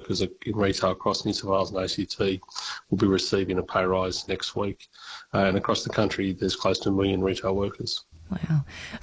workers in retail across New South Wales and ACT will be receiving a pay rise next week. And across the country, there's close to 1 million retail workers. Wow.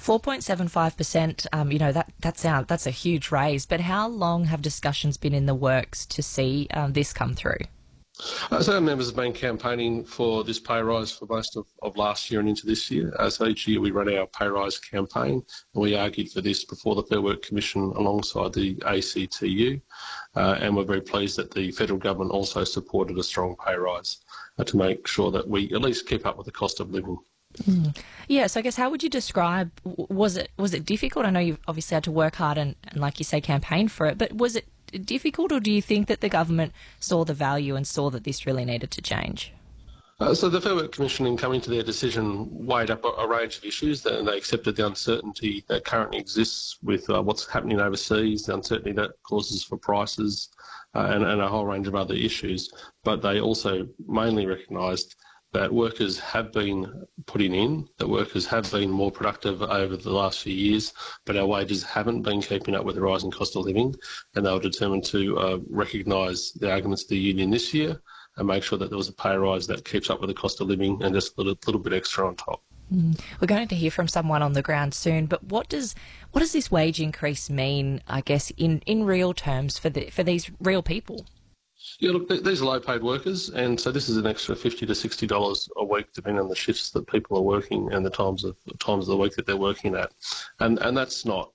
4.75%, that's a huge raise. But how long have discussions been in the works to see this come through? So our members have been campaigning for this pay rise for most of last year and into this year. So each year we run our pay rise campaign, and we argued for this before the Fair Work Commission alongside the ACTU. And we're very pleased that the federal government also supported a strong pay rise to make sure that we at least keep up with the cost of living. Mm. Yeah, so I guess how would you describe, was it difficult? I know you've obviously had to work hard and like you say, campaign for it, but was it difficult, or do you think that the government saw the value and saw that this really needed to change? So the Fair Work Commission, in coming to their decision, weighed up a range of issues, and they accepted the uncertainty that currently exists with what's happening overseas, the uncertainty that causes for prices, and a whole range of other issues. But they also mainly recognised that workers have been putting in, that workers have been more productive over the last few years, but our wages haven't been keeping up with the rising cost of living, and they were determined to recognise the arguments of the union this year and make sure that there was a pay rise that keeps up with the cost of living and just a little bit extra on top. We're going to hear from someone on the ground soon, but what does this wage increase mean, I guess, in real terms for these real people? Yeah, look, these are low-paid workers, and so this is an extra $50 to $60 a week, depending on the shifts that people are working and the times of the week that they're working at, and that's not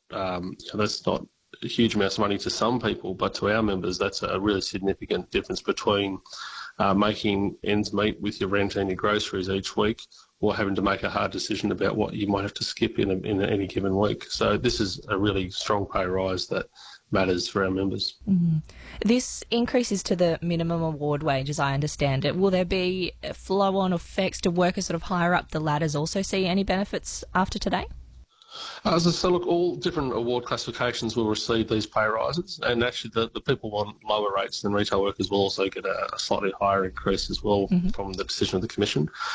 huge amounts of money to some people, but to our members, that's a really significant difference between making ends meet with your rent and your groceries each week, or having to make a hard decision about what you might have to skip in any given week. So this is a really strong pay rise that matters for our members. Mm-hmm. This increases to the minimum award wage, as I understand it. Will there be flow-on effects to workers sort of higher up the ladders also see any benefits after today? So look, all different award classifications will receive these pay rises, and actually the people on lower rates than retail workers will also get a slightly higher increase as well from the decision of the Commission.